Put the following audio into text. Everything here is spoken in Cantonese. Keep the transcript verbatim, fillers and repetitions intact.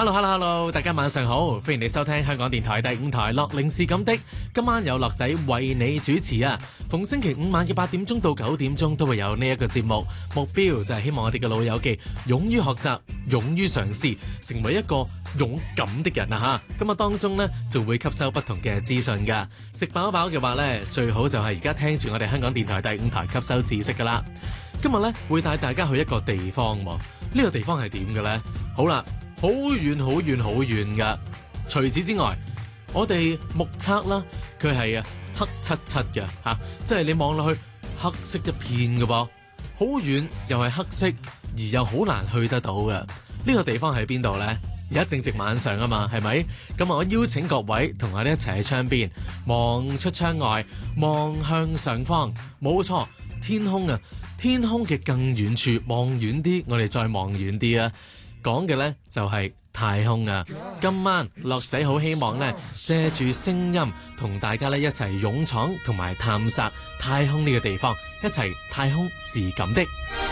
Hello，Hello，Hello， 大家晚上好，歡迎你收聽香港電台第五台樂齡是咁的。今晚有樂仔為你主持啊，逢星期五晚嘅八點鐘到九點鐘都會有呢一個節目，目標就係希望我哋嘅老友記勇於學習，勇於嘗試，成為一個勇敢的人啊吓。咁啊當中呢，就會吸收不同嘅資訊噶。食飽飽嘅話呢，最好就係而家聽住我哋香港電台第五台吸收知識噶啦。今日呢，會帶大家去一個地方，呢、呢個地方係點嘅呢？好啦。好遠好遠好遠噶，除此之外，我哋目測啦，佢係啊黑漆漆嘅吓，即係你望落去黑色一片嘅噃，好遠又係黑色，而又好難去得到嘅。呢個地方喺邊度呢？而家正值晚上啊嘛，係咪？咁我邀請各位同我哋一齊喺窗邊望出窗外，望向上方，冇錯，天空啊，天空嘅更遠處望遠啲，我哋再望遠啲啊！講嘅呢就係太空啊！今晚樂仔好希望呢借住聲音同大家呢一齊勇闖同埋探索太空呢個地方，一齊太空是咁的。